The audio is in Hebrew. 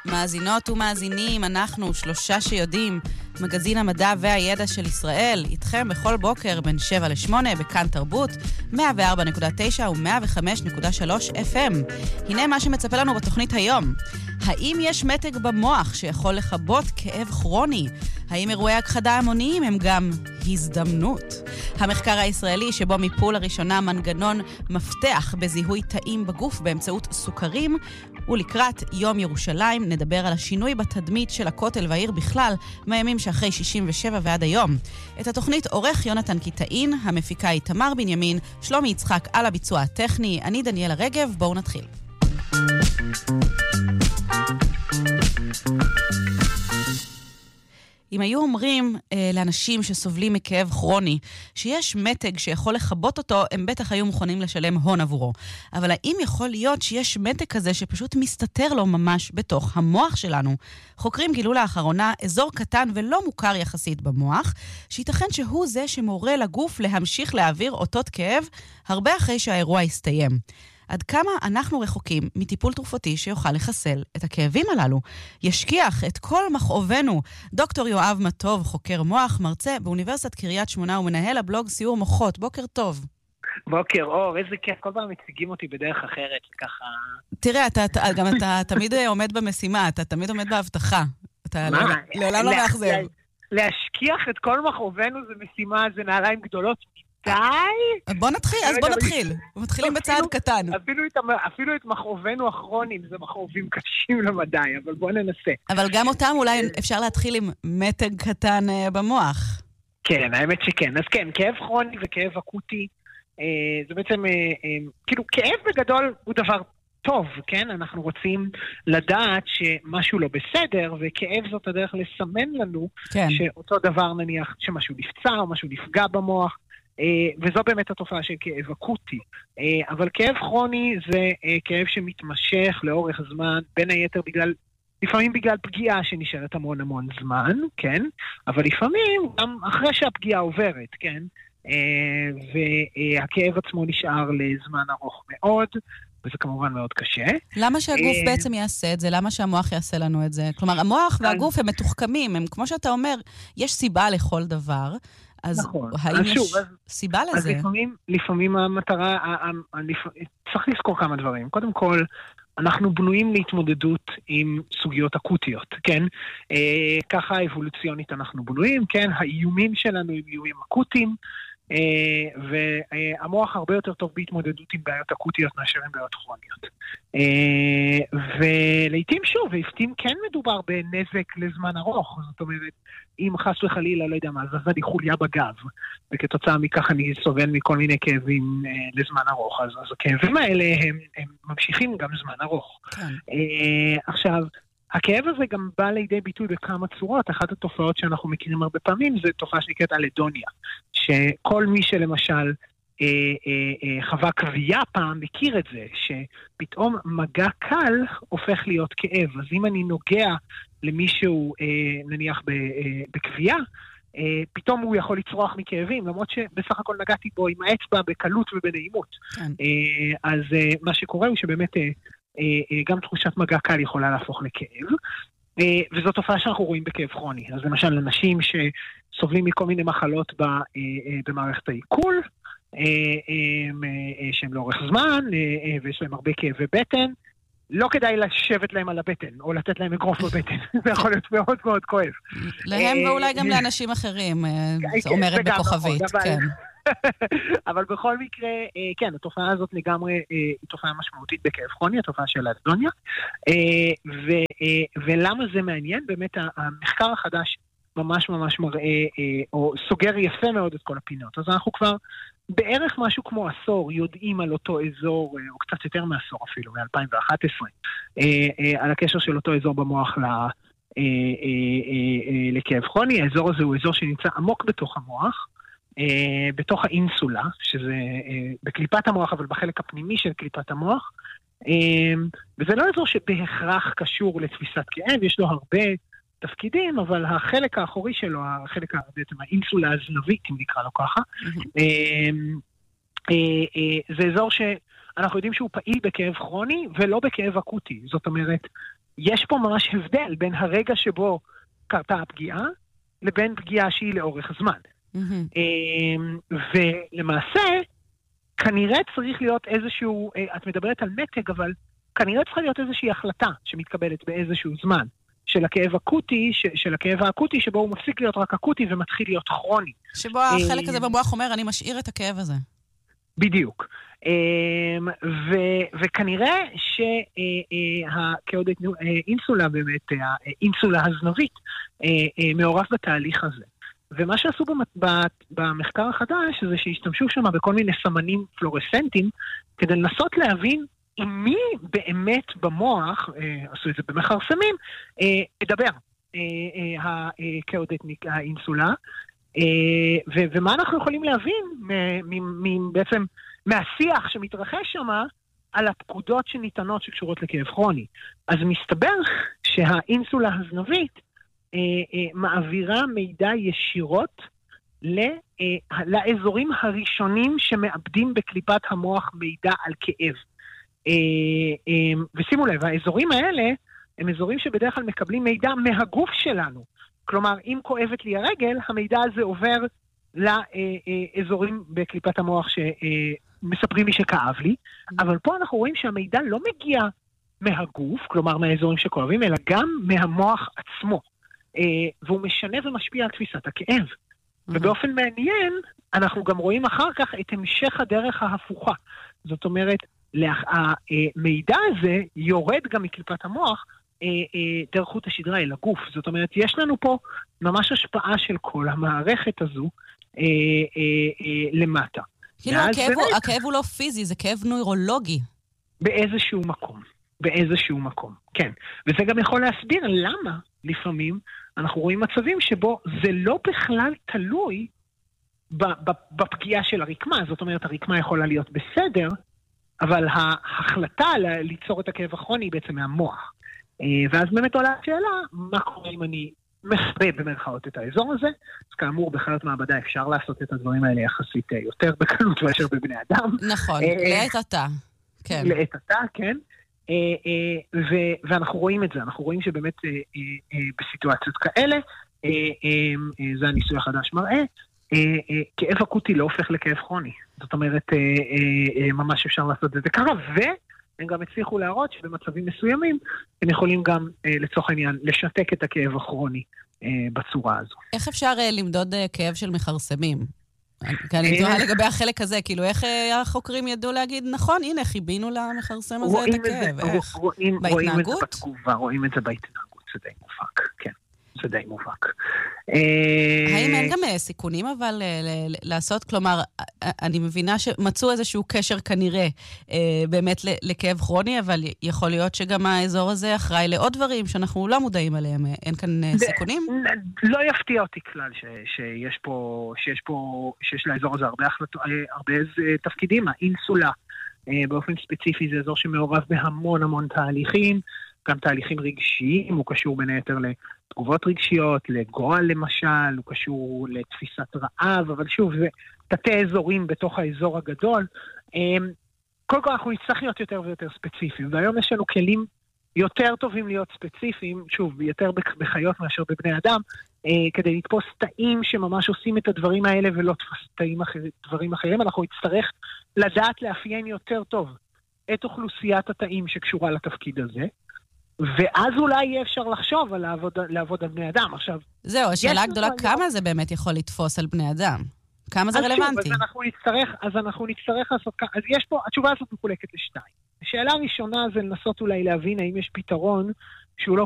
מאזינות ומאזינים, אנחנו שלושה שיודעים, מגזין המדע והידע של ישראל, איתכם בכל בוקר בין 7 ל-8 בכאן תרבות, 104.9 ו-105.3 FM. הנה מה שמצפה לנו בתוכנית היום. האם יש מתג במוח שיכול לחבות כאב כרוני? האם אירועי הכחדה המוניים הם גם הזדמנות? המחקר הישראלי שבו מיפו לראשונה מנגנון מפתח בזיהוי תאים בגוף באמצעות סוכרים, ולקראת יום ירושלים נדבר על השינוי בתדמית של הכותל והעיר בכלל מהימים שאחרי 67 ועד היום. את התוכנית עורך יונתן קיטאין, המפיקה היא תמר בנימין, שלומי יצחק על הביצוע הטכני, אני דניאלה רגב, בואו נתחיל. אם היו אומרים לאנשים שסובלים מכאב כרוני שיש מתג שיכול לחבות אותו, הם בטח היו מוכנים לשלם הון עבורו. אבל האם יכול להיות שיש מתג כזה שפשוט מסתתר לו ממש בתוך המוח שלנו? חוקרים גילו לאחרונה אזור קטן ולא מוכר יחסית במוח, שייתכן שהוא זה שמורה לגוף להמשיך להעביר אותות כאב הרבה אחרי שהאירוע יסתיים. עד כמה אנחנו רחוקים מטיפול תרופתי שיוכל לחסל את הכאבים הללו? ישכיח את כל מכאובנו דוקטור יואב מטוב, חוקר מוח, מרצה באוניברסיטת קריית שמונה ומנהל הבלוג סיור מוחות. בוקר טוב. בוקר אור, איזה כיף, כל פעם מציגים אותי בדרך אחרת, ככה... תראה, אתה תמיד עומד במשימה, אתה תמיד עומד בהבטחה. אתה לעולם לא מאכזב. להשכיח את כל מכאובנו זה משימה, זה נעליים גדולות. בוא נתחיל, אז בוא נתחיל. מתחילים בצעד קטן. אפילו את מכאובנו הכרוניים, זה מכאובים קשים למדי, אבל בוא ננסה. אבל גם אותם אולי אפשר להתחיל עם מתג קטן במוח. כן, האמת שכן. אז כן, כאב כרוני וכאב אקוטי, זה בעצם, כאילו, כאב בגדול הוא דבר טוב, כן? אנחנו רוצים לדעת שמשהו לא בסדר, וכאב זאת הדרך לסמן לנו שאותו דבר נניח שמשהו נפצע או משהו נפגע במוח, וזו באמת התופעה של כאב אקוטי. אבל כאב כרוני זה כאב שמתמשך לאורך זמן, בין היתר לפעמים בגלל פגיעה שנשארת המון זמן, כן? אבל לפעמים גם אחרי שהפגיעה עוברת, כן? והכאב עצמו נשאר לזמן ארוך מאוד, וזה כמובן מאוד קשה. למה שהגוף בעצם יעשה את זה? למה שהמוח יעשה לנו את זה? כלומר, המוח והגוף הם מתוחכמים, הם כמו שאתה אומר, יש סיבה לכל דבר, אז נכון. האם יש סיבה לזה? אז לפעמים המטרה, צריך לזכור כמה דברים. קודם כל, אנחנו בנויים להתמודדות עם סוגיות אקוטיות, כן? ככה אבולוציונית אנחנו בנויים, כן? האיומים שלנו הם איומים אקוטיים, והמוח הרבה יותר טוב בהתמודדות עם בעיות אקוטיות מאשר עם בעיות כרוניות. ולעיתים שוב, לעיתים כן מדובר בנזק לזמן ארוך, זאת אומרת, אם חס וחלילה, לא יודע מה, זזה לי חוליה בגב, וכתוצאה מכך אני סובל מכל מיני כאבים לזמן ארוך, אז הכאבים האלה הם ממשיכים גם זמן ארוך. כן. עכשיו, הכאב הזה גם בא לידי ביטוי בכמה צורות. אחת התופעות שאנחנו מכירים הרבה פעמים זה תופעה שנקראת אלדוניה, שכל מי שלמשל חווה כוויה פעם מכיר את זה, שפתאום מגע קל הופך להיות כאב. אז אם אני נוגע למישהו נניח בכוויה, פתאום הוא יכול לצרוח מכאבים, למרות שבסך הכל נגעתי בו עם האצבע בקלות ובנעימות. אז מה שקורה הוא שבאמת גם תחושת מגע קל יכולה להפוך לכאב, וזו תופעה שאנחנו רואים בכאב כרוני. אז למשל, אנשים שסובלים מכל מיני מחלות במערכת העיכול, שהם לאורך זמן, ויש להם הרבה כאבי בטן, לא כדאי לשבת להם על הבטן, או לתת להם אגרוף בבטן. זה יכול להיות מאוד מאוד כואב. להם ואולי גם לאנשים אחרים, אומרת בכוכבית, כן. אבל בכל מקרה, כן, התופעה הזאת לגמרי היא תופעה משמעותית בכאב כרוני, התופעה של האלדוניה. ולמה זה מעניין? באמת המחקר החדש ממש מראה, או סוגר יפה מאוד את כל הפינות. אז אנחנו כבר בערך משהו כמו עשור יודעים על אותו אזור, או קצת יותר מעשור אפילו, מ-2011, על הקשר של אותו אזור במוח לכאב כרוני. האזור הזה הוא אזור שנמצא עמוק בתוך המוח, בתוך האינסולה, שזה בקליפת המוח, אבל בחלק הפנימי של קליפת המוח, וזה לא אזור שבהכרח קשור לתפיסת כאב, יש לו הרבה תפקידים, אבל החלק האחורי שלו, בעצם האינסולה הזנבית, אם נקרא לו ככה, זה אזור שאנחנו יודעים שהוא פעיל בכאב כרוני, ולא בכאב אקוטי. זאת אומרת, יש פה ממש הבדל בין הרגע שבו קרתה הפגיעה, לבין פגיעה שהיא לאורך זמן. ולמעשה, כנראה צריך להיות איזשהו, את מדברת על מתג, אבל כנראה צריכה להיות איזושהי החלטה שמתקבלת באיזשהו זמן, של הכאב אקוטי, של הכאב האקוטי, שבו הוא מפסיק להיות רק אקוטי ומתחיל להיות כרוני. שבו החלק הזה במוח אומר, אני משאיר את הכאב הזה. בדיוק. וכנראה שהכאודת אינסולה באמת, האינסולה הזנבית, מעורב בתהליך הזה. ומה שעשו במחקר החדש, זה שהשתמשו שם בכל מיני סמנים פלורסנטיים, כדי לנסות להבין עם מי באמת במוח, עשו את זה במכרסמים, מדבר הכאודת האינסולה, ומה אנחנו יכולים להבין בעצם מהשיח שמתרחש שם על הפקודות שניתנות שקשורות לכאב כרוני. אז מסתבר שהאינסולה הזנבית מעבירה מידע ישירות לאזורים הראשונים שמאבדים בקליפת המוח מידע על כאב. ושימו לב, האזורים האלה הם אזורים שבדרך כלל מקבלים מידע מהגוף שלנו. כלומר, אם כואבת לי הרגל, המידע הזה עובר לאזורים בקליפת המוח שמספרים לי שכאב לי, אבל פה אנחנו רואים שהמידע לא מגיע מהגוף, כלומר מהאזורים שכואבים, אלא גם מהמוח עצמו. והוא משנה ומשפיע על תפיסת הכאב. ובאופן מעניין, אנחנו גם רואים אחר כך את המשך הדרך ההפוכה. זאת אומרת, המידע הזה יורד גם מקליפת המוח דרך חוט השדרה אל הגוף. זאת אומרת, יש לנו פה ממש השפעה של כל המערכת הזו למטה. כאילו הכאב הוא לא פיזי, זה כאב נוירולוגי. באיזשהו מקום, כן. וזה גם יכול להסביר למה לפעמים אנחנו רואים מצבים שבו זה לא בכלל תלוי בפגיעה של הרקמה. זאת אומרת, הרקמה יכולה להיות בסדר, אבל ההחלטה ליצור את הכאב הכרוני היא בעצם מהמוח. ואז באמת עולה השאלה, מה קורה אם אני מכבה במרכאות את האזור הזה? אז כאמור, בחיות מעבדה אפשר לעשות את הדברים האלה יחסית יותר בקלות מאשר בבני אדם. נכון, לעת עתה. כן. לעת עתה, כן. ואנחנו רואים את זה, אנחנו רואים שבאמת בסיטואציות כאלה, זה הניסוי החדש מראה, כאב אקוטי לא הופך לכאב כרוני. זאת אומרת, ממש אפשר לעשות את זה ככה, והם גם הצליחו להראות שבמצבים מסוימים, הם יכולים גם לצורך העניין לשתק את הכאב הכרוני בצורה הזו. איך אפשר למדוד כאב של מכרסמים? כי אני תוהה לגבי החלק הזה, כאילו איך החוקרים ידעו להגיד, נכון, הנה, חיבינו למכרסם הזה את הכאב. בהתנהגות? רואים את זה בהתנהגות, זה די מובהק, כן. זה די מובהק. האם אין גם סיכונים אבל לעשות, כלומר, אני מבינה שמצאו איזשהו קשר כנראה באמת לכאב כרוני, אבל יכול להיות שגם האזור הזה אחראי לעוד דברים שאנחנו לא מודעים עליהם. אין כאן סיכונים? לא יפתיע אותי כלל שיש לאזור הזה הרבה תפקידים. האינסולה באופן ספציפי זה אזור שמעורב בהמון המון תהליכים, גם תהליכים רגשיים, הוא קשור בין היתר לתגובות רגשיות, לגועל למשל, הוא קשור לתפיסת רעב, אבל שוב, זה תתי אזורים בתוך האזור הגדול. קודם כל אנחנו נצטרך להיות יותר ויותר ספציפיים, והיום יש לנו כלים יותר טובים להיות ספציפיים, שוב, יותר בחיות מאשר בבני אדם, כדי לתפוס תאים שממש עושים את הדברים האלה ולא תפוס תאים דברים אחרים. אנחנו נצטרך לדעת לאפיין יותר טוב את אוכלוסיית התאים שקשורה לתפקיד הזה, ואז אולי יהיה אפשר לחשוב על לעבוד על בני אדם. עכשיו, זהו, השאלה הגדולה, כמה זה באמת יכול לתפוס על בני אדם? כמה זה רלוונטי? אז אנחנו נצטרך לעשות, אז יש פה, התשובה הזאת מחולקת לשתיים. השאלה הראשונה זה לנסות אולי להבין האם יש פתרון שהוא לא